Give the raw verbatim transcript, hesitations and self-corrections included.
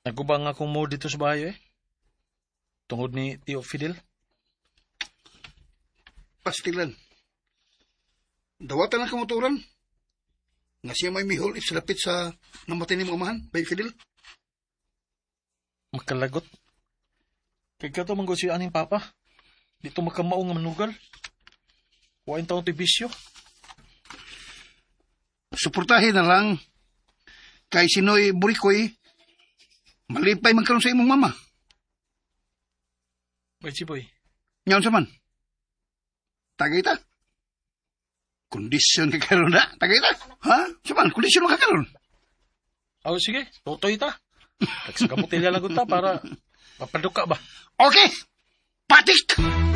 Nagubang akong mo dito sa bahay eh. Tungod ni Tio Fidel. Pastilan. Dawatan ang kamotoran. Nga siya may mihol isilapit sa namatay ni mga amahan, Bay Fidel. Makalagot. Kaya ka ito manggo si aning papa. Dito makamao nga manugal. Huwain taong tibisyo. Suportahin na lang. Kay sinoy burikoy, malipay magkaroon sa imong mama. Bay si boy. Nyaon sa man. Tagay ta. Kondisyon ka karoon na. Tagay ta. Ha? Sa man, kondisyon ka karoon. Oh, sige. Totoy ta. Nagsakaputilya lang ta para papaduka ba? Okay. Patik!